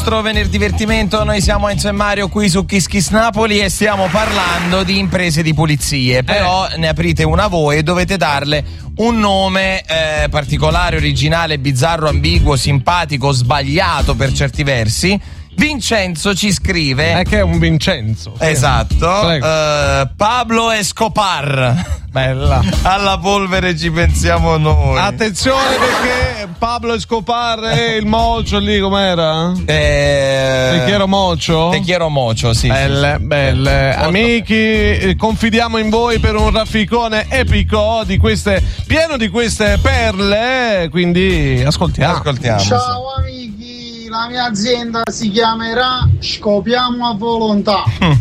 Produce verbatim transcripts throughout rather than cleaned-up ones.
nostro venerdì divertimento, noi siamo Enzo e Mario qui su Kiss Kiss Napoli e stiamo parlando di imprese di pulizie, però eh. ne aprite una voi e dovete darle un nome eh, particolare, originale, bizzarro, ambiguo, simpatico, sbagliato per certi versi. Vincenzo ci scrive. È che è un Vincenzo. Esatto. Uh, Pablo Escobar. Bella. Alla polvere ci pensiamo noi. Attenzione perché Pablo Escobar è il mocio lì, com'era? Eh... Te quiero mocio? Te quiero mocio, sì. Belle, sì, sì. belle. Molto. Amici, confidiamo in voi per un rafficone epico di queste, pieno di queste perle, quindi ascoltiamo. Ascoltiamo. Ciao amici. La mia azienda si chiamerà Scopiamo a Volontà.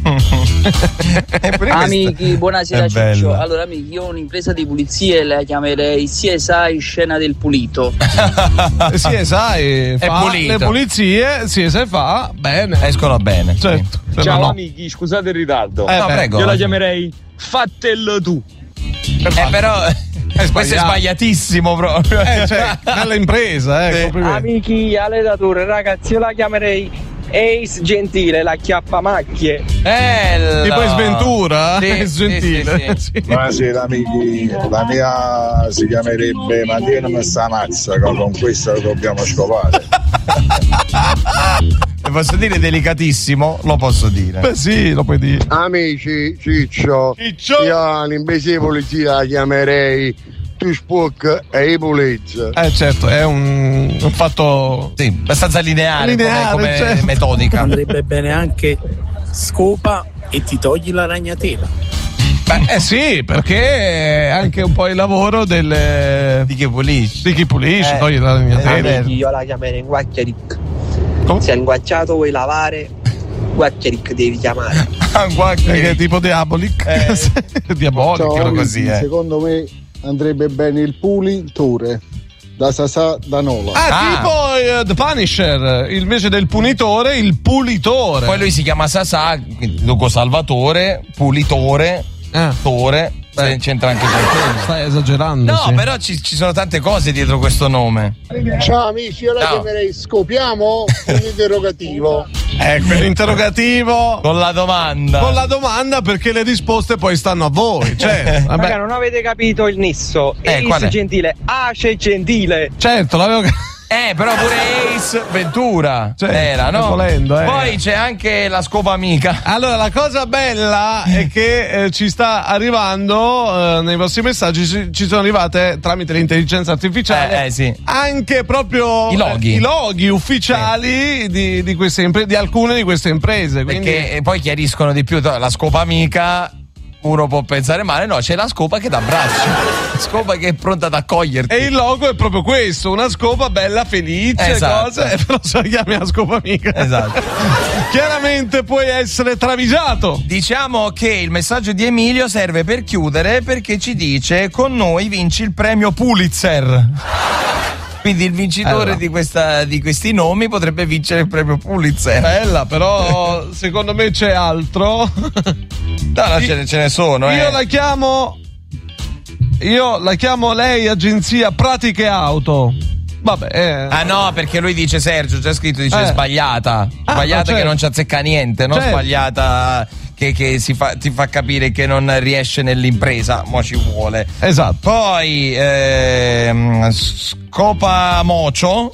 Amici, buonasera Ciccio. Allora amici, io ho un'impresa di pulizie e la chiamerei C S I Scena del Pulito. C S I fa pulito. le pulizie, C S I fa bene. Escono bene. Certo. Sì. Ciao no. amici, scusate il ritardo. Eh, no, prego. Io la chiamerei Fattello tu. Eh, però è questo è sbagliatissimo proprio. Eh, cioè, bella impresa, eh. Sì. Amici allenatori, ragazzi, io la chiamerei Ace Gentile, la chiappamacchie. Bello. Tipo in sventura? Sì, Ace sì, Gentile. sì, sì. Sì. Buonasera amici, la mia si chiamerebbe Mantienimi sta mazza, che con questa dobbiamo scopare. E posso dire delicatissimo? Lo posso dire. Beh sì, lo puoi dire. Amici, Ciccio, Ciccio. io l'invece di polizia la chiamerei Tu Spook e i Pulizzi. Eh certo, è un, un fatto sì, abbastanza lineare, lineare come, come certo. metodica. Andrebbe bene anche scopa e ti togli la ragnatela. Beh, eh sì, perché è anche un po' il lavoro del Di chi pulisce. di chi pulisce, Eh, togli la ragnatela. eh, Amici, io la chiamerei Guacchiaric. Come? Se è inguacciato vuoi lavare, Guacchiaric devi chiamare. Ah, guarda, Perché è tipo diabolic. Eh. Diabolic. Ciao, così, amici, eh. secondo me andrebbe bene il pulitore da Sasà da Nola. Ah, Ah. tipo eh, The Punisher, invece del punitore, il pulitore. Poi lui si chiama Sasà, quindi Luco Salvatore, pulitore, Ah. tore, se c'entra anche qualcosa. Stai esagerando. No, sì. però ci, ci sono tante cose dietro questo nome. Ciao amici, io la Ciao. chiamerei Scopiamo con l'interrogativo. Ecco l'interrogativo Con la domanda. con la domanda, perché le risposte poi stanno a voi. Cioè, vabbè, Raga, non avete capito il nesso. Eh, qual è? Ace Gentile, Ace Gentile. certo, l'avevo capito. Eh, però pure Ace Ventura Cioè, era, no? volendo, eh. Poi c'è anche la scopa amica. Allora, la cosa bella è che eh, ci sta arrivando eh, nei vostri messaggi, ci, ci sono arrivate tramite l'intelligenza artificiale Eh, eh, sì. anche proprio I loghi. eh, i loghi ufficiali di, di queste impre- di alcune di queste imprese. Quindi, Perché poi chiariscono di più la scopa amica. Uno può pensare male, no, c'è la scopa che dà braccio, scopa che è pronta ad accoglierti. e il logo è proprio questo, una scopa bella, felice, Esatto. cose, e però se la chiami la scopa amica. Esatto. Chiaramente puoi essere travisato. Diciamo che il messaggio di Emilio serve per chiudere, perché ci dice: con noi vinci il premio Pulitzer. Quindi il vincitore Allora. di, questa, di questi nomi potrebbe vincere il premio Pulitzer. Bella, però secondo me c'è altro. No, no, ce ne, ce ne sono, eh. Io la chiamo. Io la chiamo lei agenzia pratiche auto. Vabbè. Eh. Ah no, perché lui dice Sergio, c'è scritto, dice Eh. sbagliata. Ah, Sbagliata certo. che non ci azzecca niente, non Certo. sbagliata che, che si fa, ti fa capire che non riesce nell'impresa. Mo ci vuole. Esatto. Poi ehm, scopa mocio.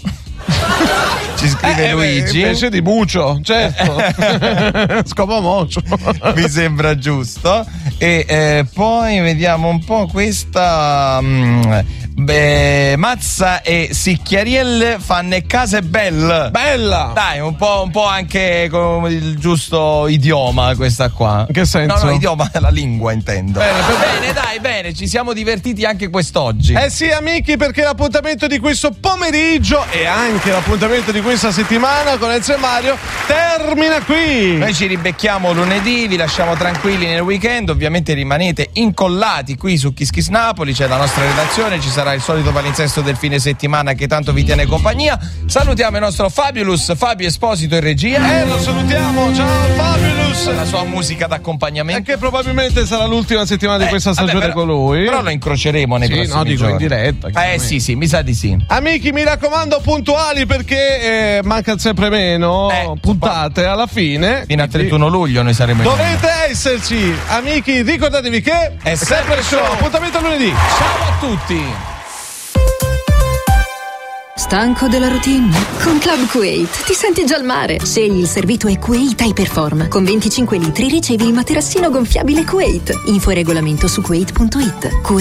Ci scrive Eh, Luigi. Invece di bucio, certo. Scopa mocio. Mi sembra giusto. E eh, poi vediamo un po' questa. Mh, beh, Mazza e Sicchiarielle fanno case belle. Bella. Dai, un po', un po' anche con il giusto idioma questa qua. In che senso? No, no, idioma, la lingua intendo. Bene, per- bene, dai, bene, ci siamo divertiti anche quest'oggi. Eh sì, amici, perché l'appuntamento di questo pomeriggio e anche l'appuntamento di questa settimana con Enzo e Mario termina qui. Noi ci ribecchiamo lunedì, vi lasciamo tranquilli nel weekend, ovviamente rimanete incollati qui su Kiss Kiss Napoli, c'è la nostra redazione, ci sarà il solito palinsesto del fine settimana che tanto vi tiene compagnia. Salutiamo il nostro Fabulous Fabio Esposito in regia. Eh, lo salutiamo, ciao Fabio. Plus, la sua musica d'accompagnamento. E che probabilmente sarà l'ultima settimana di eh, questa stagione vabbè, però, con lui. Però lo incroceremo nei sì, prossimi no, dico giorni. in diretta. Eh sì, sì, mi sa di sì. Amici, mi raccomando, puntuali perché eh, mancano sempre meno eh, puntate alla fine. Fino al trentuno luglio noi saremo in Dovete esserci, amici, ricordatevi che è sempre il show. Appuntamento a lunedì. Ciao a tutti. Stanco della routine? Con Club Kuwait ti senti già al mare. Scegli il servito e Kuwait iPerform. Con venticinque litri ricevi il materassino gonfiabile Kuwait. Info e regolamento su kuwait punto it. Kuwait